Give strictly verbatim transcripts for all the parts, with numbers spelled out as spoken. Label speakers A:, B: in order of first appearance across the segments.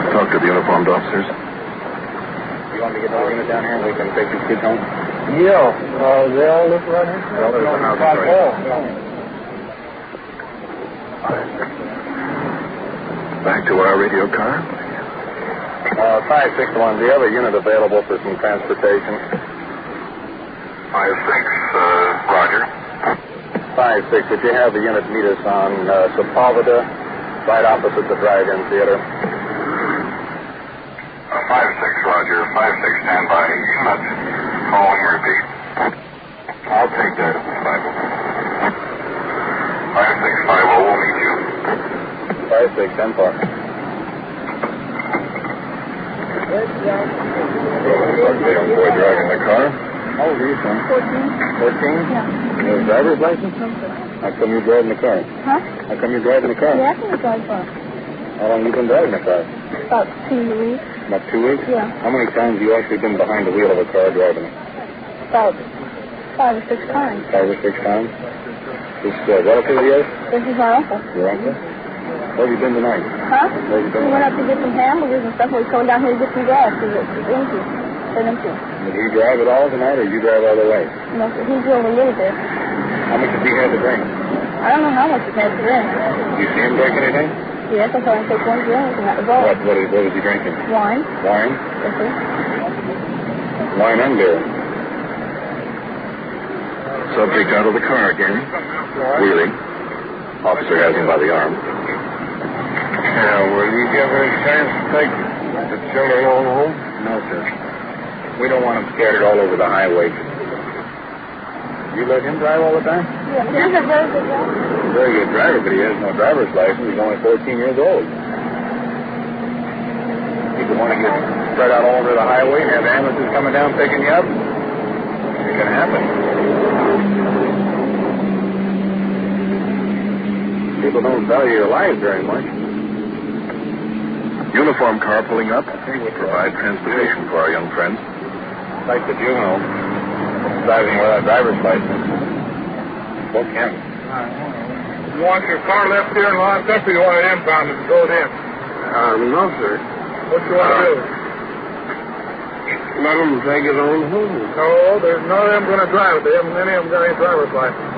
A: Talk to the uniformed officers.
B: You want me to get the unit down here and we can take these kids home?
C: Yeah. Uh, they all live right here?
B: They all live in the house,
C: right.
A: Back to our radio car.
B: Uh, five six one, do you have a unit available for some transportation?
A: five six, uh, Roger.
B: five six, would you have the unit meet us on uh, Sepulveda, right opposite the drive-in theater?
A: Uh, five six, Roger. five six, stand by. Unit calling, repeat. I'll take that. five six five zero will meet you.
B: five six, ten four.
A: The young boy driving the car.
B: How old are you, son?
D: fourteen.
B: fourteen?
D: Yeah.
B: You have a driver's license?
D: No, sir.
B: How come you're driving the car?
D: Huh?
B: How come you're driving the car?
D: Yeah, I can drive far.
B: How long have you been driving the car?
D: About two weeks.
B: About two weeks?
D: Yeah.
B: How many times have you actually been behind the wheel of a car driving it?
D: About five or six times.
B: Five or six times? This uh, relative of yours?
D: This is my uncle.
B: Your uncle? Where have you been tonight?
D: Huh?
B: Where have you been?
D: We went up to get some hamburgers and stuff. We were coming down here to get some gas because it's empty. It's empty.
B: Did he drive it all tonight, or you drive all the way?
D: No, sir. He drove a little bit.
B: How much did he have to drink?
D: I don't know how much he had to drink.
B: Did you see him drink anything?
D: Yes, I saw him take one drink, and that was all.
B: What, what, is, what was he drinking?
D: Wine.
B: Wine?
D: Yes, sir.
B: Wine and beer.
A: Subject out of the car again. Wheeling. Officer has him by the arm.
C: Yeah, will you give her a chance to take the children on home?
B: No, sir. We don't want them scattered all over the highway. You let him drive all the time?
D: Yeah, he's a very good driver.
B: He's a very good driver, but he has no driver's license. He's only fourteen years old. You don't want to get spread out all over the highway and have ambulances coming down picking you up? It can happen. People don't value your lives very much.
A: Uniform car pulling up. Provide transportation for our young friends.
B: Like the juvenile driving without driver's license. What can?
C: You want your car left here and locked up, or you want it impounded and towed in?
B: Um, no, sir.
C: What you want to do?
B: Let them take it on home.
C: No, there's none of them going to drive it. They haven't any of them got any driver's license.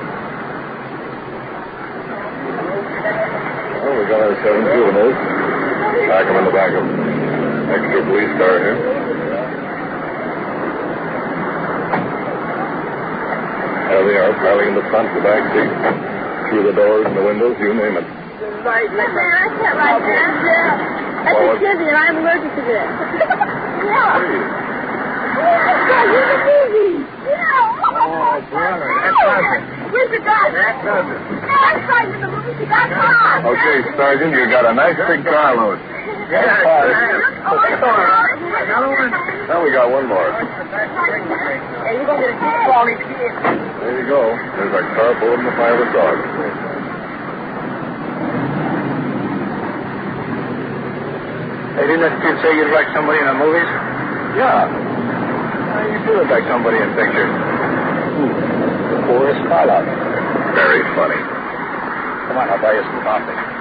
A: Well, we got our seven juveniles. Pack them in the back of extra police car here. There they are, piling in the front, the back seat, through the doors and the windows, you name it.
D: Right, man, I can't ride that. That's
A: Well,
D: a kizzy, and I'm allergic to this. Yeah.
A: Please.
D: Yeah, he's a kizzy. Yeah.
C: Oh, brother, that doesn't.
D: Where's the gun?
C: That doesn't.
D: No, I'm trying to the movie. You got caught.
A: Okay, Sergeant, you got a nice big carload.
C: Yeah,
D: Oh, I'm sorry.
C: another one.
A: Now we got one more.
D: Hey, you're going to get a kick for all these kids.
A: There you go. There's our car full of the fire with dogs.
B: Hey, didn't that kid say you'd like somebody in the movies?
A: Yeah.
B: Uh, you do look like somebody in pictures. The poorest Carlotta.
A: Very funny.
B: Come on, I'll buy you some coffee.